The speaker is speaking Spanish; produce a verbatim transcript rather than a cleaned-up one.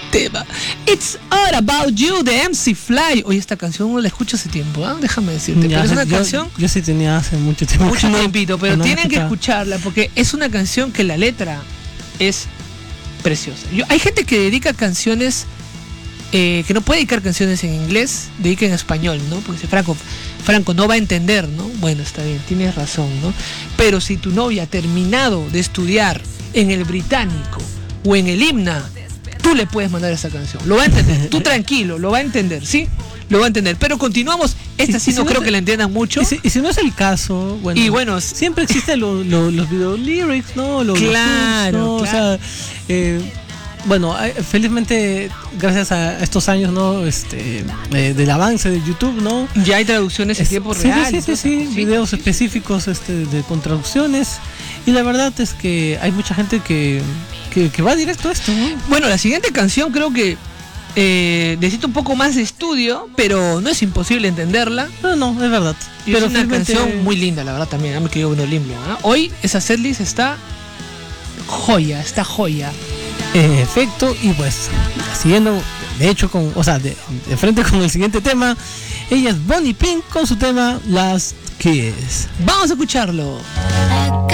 tema. It's All About You de M C Fly. Oye, esta canción no la escucho hace tiempo, ¿eh? Déjame decirte. Ya, pero es una yo, canción. Yo sí tenía hace mucho tiempo. Mucho no, tiempito, pero no tienen que escuchaba. escucharla porque es una canción que la letra es preciosa. Yo, hay gente que dedica canciones. Eh, que no puede dedicar canciones en inglés, dedica en español, ¿no? Porque dice, Franco, Franco no va a entender, ¿no? Bueno, está bien, tienes razón, ¿no? Pero si tu novia ha terminado de estudiar en el británico o en el himna, tú le puedes mandar esa canción. Lo va a entender, tú tranquilo, lo va a entender, ¿sí? Lo va a entender. Pero continuamos, esta sí, Y- y no si creo no- que la entiendan mucho. Y si, y si no es el caso, bueno, Y bueno, siempre existen lo- lo- los video lyrics, ¿no? Los, Claro, los subs, ¿no? claro. O sea, eh, bueno, eh, felizmente, gracias a estos años, ¿no? Este, eh, del avance de YouTube, ¿no? Ya hay traducciones en Es- tiempo sí, real. Sí, sí, sí, sí, videos específicos este, de, con traducciones. Y la verdad es que hay mucha gente que, que, que va directo a esto, ¿no? Bueno, la siguiente canción creo que eh, necesita un poco más de estudio, pero no es imposible entenderla. No, no, es verdad. Y Pero es una felizmente- canción muy linda, la verdad también. Ya me quedé bueno limpio, ¿no? Hoy esa setlist está joya, está joya. En efecto, y pues siguiendo, de hecho, con, o sea, de, de frente con el siguiente tema, ella es Bonnie Pink con su tema Last Kiss. Vamos a escucharlo. I